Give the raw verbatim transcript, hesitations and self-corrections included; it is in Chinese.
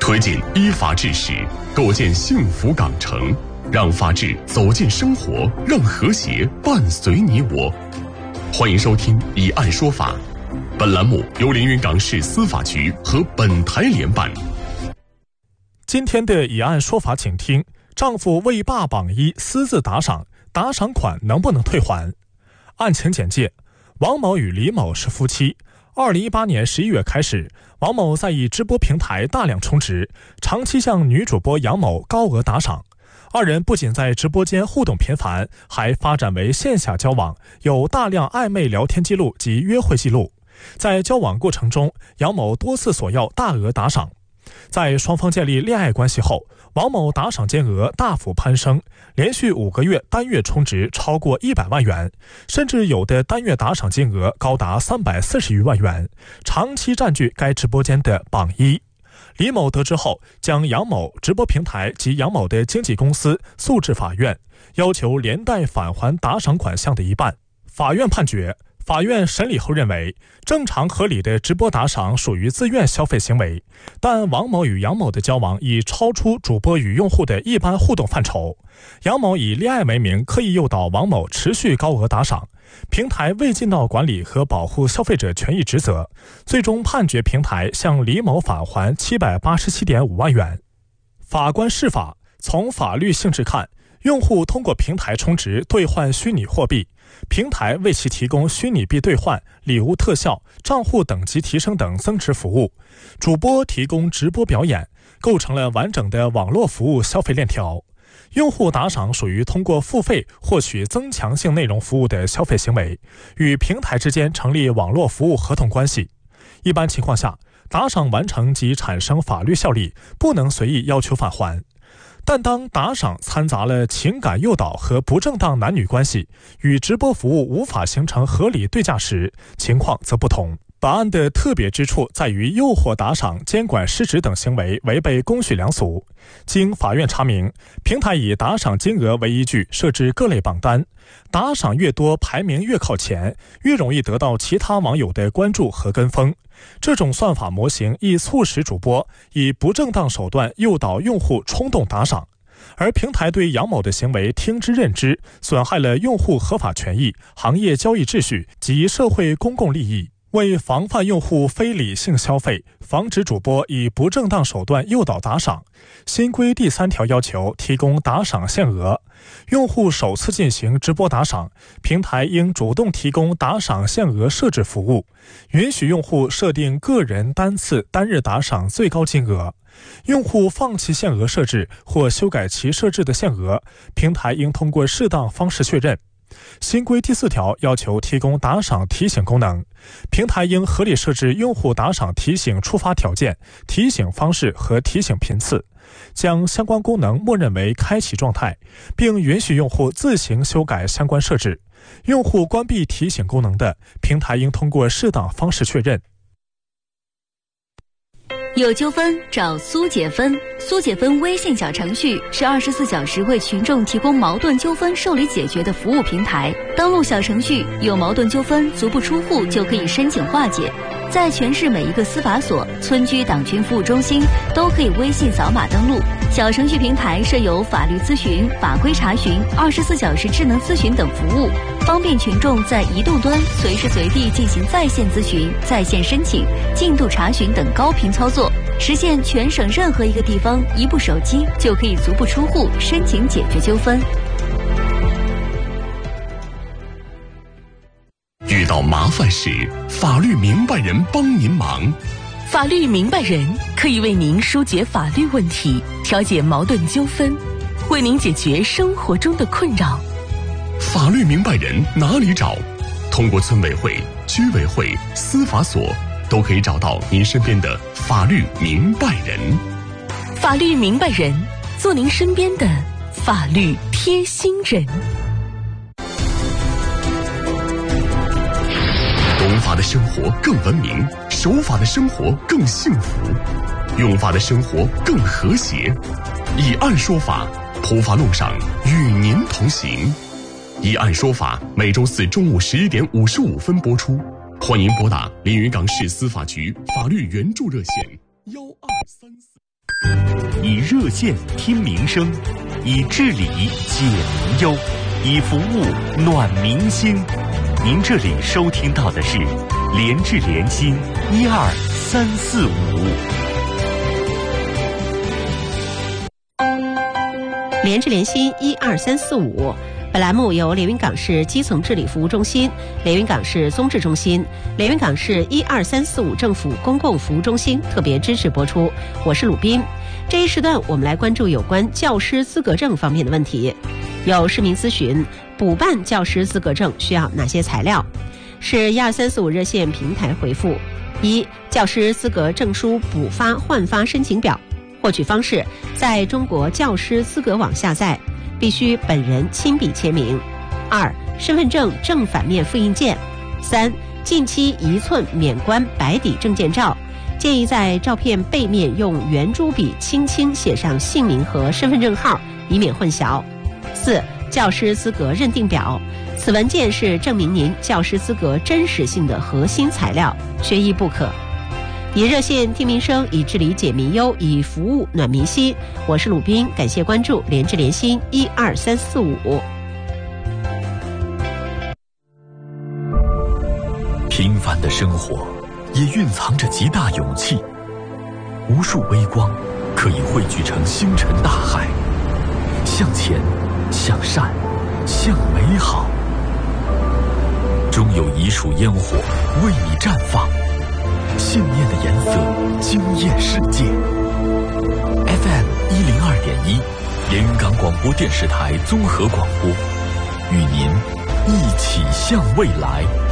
推进依法治实，构建幸福港城，让法治走进生活，让和谐伴随你我。欢迎收听《以案说法》，本栏目由连云港市司法局和本台联办。 今天的《以案说法》，请听：丈夫为霸榜一私自打赏，打赏款能不能退还？案情简介：王某与李某是夫妻。二零一八年十一月开始，王某在以直播平台大量充值，长期向女主播杨某高额打赏。二人不仅在直播间互动频繁，还发展为线下交往，有大量暧昧聊天记录及约会记录。在交往过程中，杨某多次索要大额打赏。在双方建立恋爱关系后，王某打赏金额大幅攀升，连续五个月单月充值超过一百万元，甚至有的单月打赏金额高达三百四十余万元，长期占据该直播间的榜一。李某得知后，将杨某直播平台及杨某的经纪公司诉至法院，要求连带返还打赏款项的一半。法院判决，法院审理后认为，正常合理的直播打赏属于自愿消费行为，但王某与杨某的交往已超出主播与用户的一般互动范畴。杨某以恋爱为名刻意诱导王某持续高额打赏，平台未尽到管理和保护消费者权益职责，最终判决平台向李某返还七百八十七点五万元。法官释法，从法律性质看，用户通过平台充值兑换虚拟货币，平台为其提供虚拟币兑换、礼物特效、账户等级提升等增值服务，主播提供直播表演，构成了完整的网络服务消费链条。用户打赏属于通过付费获取增强性内容服务的消费行为，与平台之间成立网络服务合同关系。一般情况下，打赏完成即产生法律效力，不能随意要求返还。但当打赏掺杂了情感诱导和不正当男女关系，与直播服务无法形成合理对价时，情况则不同。本案的特别之处在于诱惑打赏、监管失职等行为违背公序良俗。经法院查明，平台以打赏金额为依据设置各类榜单，打赏越多，排名越靠前，越容易得到其他网友的关注和跟风。这种算法模型亦促使主播以不正当手段诱导用户冲动打赏，而平台对杨某的行为听之任之，损害了用户合法权益、行业交易秩序及社会公共利益。为防范用户非理性消费，防止主播以不正当手段诱导打赏，新规第三条要求提供打赏限额。用户首次进行直播打赏，平台应主动提供打赏限额设置服务，允许用户设定个人单次单日打赏最高金额。用户放弃限额设置或修改其设置的限额，平台应通过适当方式确认。新规第四条要求提供打赏提醒功能，平台应合理设置用户打赏提醒触发条件、提醒方式和提醒频次，将相关功能默认为开启状态，并允许用户自行修改相关设置。用户关闭提醒功能的，平台应通过适当方式确认。 有纠纷找苏解纷，苏解纷微信小程序是二十四小时为群众提供矛盾纠纷受理解决的服务平台。登录小程序，有矛盾纠纷足不出户就可以申请化解。在全市每一个司法所、村居党群服务中心都可以微信扫码登录。小程序平台设有法律咨询、法规查询、二十四小时智能咨询等服务，方便群众在移动端随时随地进行在线咨询、在线申请、进度查询等高频操作，实现全省任何一个地方一部手机就可以足不出户申请解决纠纷。 遇到麻烦时，法律明白人帮您忙。 法律明白人可以为您疏解法律问题，调解矛盾纠纷，为您解决生活中的困扰。 法律明白人哪里找？通过村委会、居委会、司法所都可以找到您身边的法律明白人。 法律明白人，做您身边的法律贴心人。 懂法的生活更文明，守法的生活更幸福，用法的生活更和谐。以案说法，普法路上与您同行。以案说法每周四中午十一点五十五分播出，欢迎拨打连云港市司法局法律援助热线幺二三四。 以热线听民生，以治理解民忧，以服务暖民心。您这里收听到的是联治联心一二三四五。 联治联心一二三四五。本栏目由连云港市基层治理服务中心、连云港市综治中心、连云港市一二三四五政府公共服务中心特别支持播出。我是鲁斌。这一时段我们来关注有关教师资格证方面的问题。有市民咨询，补办教师资格证需要哪些材料？是一二三四五热线平台回复：一、教师资格证书补发换发申请表，获取方式在中国教师资格网下载，必须本人亲笔签名。二、身份证正反面复印件。三、近期一寸免冠白底证件照，建议在照片背面用圆珠笔轻轻写上姓名和身份证号，以免混淆。四、教师资格认定表，此文件是证明您教师资格真实性的核心材料，缺一不可。以热线听民生，以治理解民忧，以服务暖民心。我是鲁斌，感谢关注联治联心一二三四五。 平凡的生活也蕴藏着极大勇气，无数微光可以汇聚成星辰大海，向前，向善，向美好。终有一束烟火为你绽放，信念的颜色惊艳世界。F M 一零二点一，连云港广播电视台综合广播，与您一起向未来。